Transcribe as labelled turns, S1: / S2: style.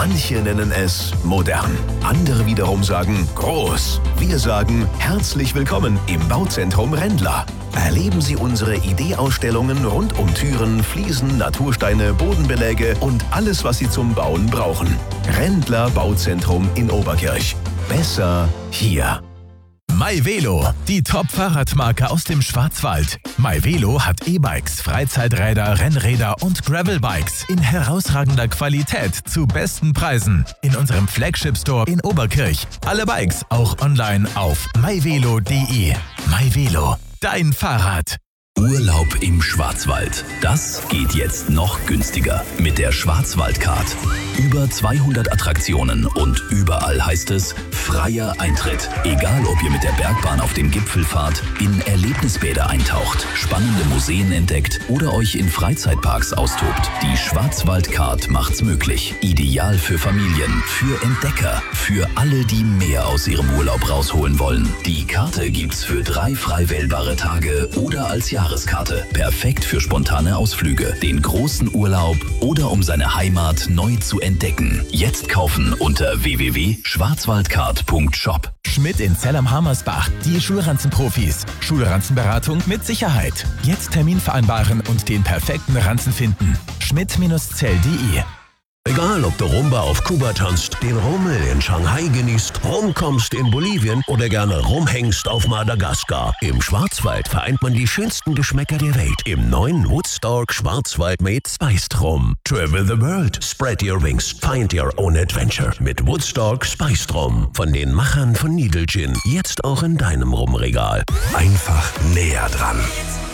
S1: Manche nennen es modern, andere wiederum sagen groß. Wir sagen herzlich willkommen im Bauzentrum Rendler. Erleben Sie unsere Ideeausstellungen rund um Türen, Fliesen, Natursteine, Bodenbeläge und alles, was Sie zum Bauen brauchen. Rendler Bauzentrum in Oberkirch. Besser hier.
S2: MyVelo, die Top-Fahrradmarke aus dem Schwarzwald. MyVelo hat E-Bikes, Freizeiträder, Rennräder und Gravelbikes in herausragender Qualität zu besten Preisen. In unserem Flagship-Store in Oberkirch. Alle Bikes auch online auf myvelo.de. MyVelo, dein Fahrrad.
S3: Urlaub im Schwarzwald. Das geht jetzt noch günstiger mit der Schwarzwaldcard. Über 200 Attraktionen und überall heißt es freier Eintritt. Egal, ob ihr mit der Bergbahn auf den Gipfel fahrt, in Erlebnisbäder eintaucht, spannende Museen entdeckt oder euch in Freizeitparks austobt. Die Schwarzwaldcard macht's möglich. Ideal für Familien, für Entdecker, für alle, die mehr aus ihrem Urlaub rausholen wollen. Die Karte gibt's für 3 frei wählbare Tage oder als Jahreskarte. Perfekt für spontane Ausflüge, den großen Urlaub oder um seine Heimat neu zu entdecken. Jetzt kaufen unter www.schwarzwaldcard.shop.
S2: Schmidt in Zell am Hammersbach, die Schulranzenprofis. Schulranzenberatung mit Sicherheit. Jetzt Termin vereinbaren und den perfekten Ranzen finden. Schmidt-Zell.de.
S4: Egal, ob du Rumba auf Kuba tanzt, den Rummel in Shanghai genießt, rumkommst in Bolivien oder gerne rumhängst auf Madagaskar. Im Schwarzwald vereint man die schönsten Geschmäcker der Welt im neuen Woodstock Schwarzwald Made Spiced Rum. Travel the world, spread your wings, find your own adventure mit Woodstock Spiced Rum. Von den Machern von Needle Gin, jetzt auch in deinem Rumregal.
S1: Einfach näher dran.